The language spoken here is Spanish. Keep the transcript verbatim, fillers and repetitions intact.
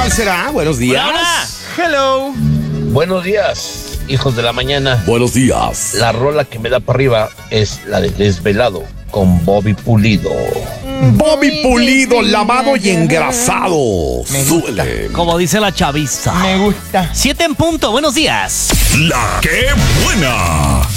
¿Cuál será? Buenos días. Hola. Hello. Buenos días, hijos de la mañana. Buenos días. La rola que me da para arriba es la de Desvelado con Bobby Pulido. Bobby Pulido, lavado y engrasado. Me gusta. Súbele. Como dice la chaviza. Me gusta. Siete en punto, buenos días. La que buena.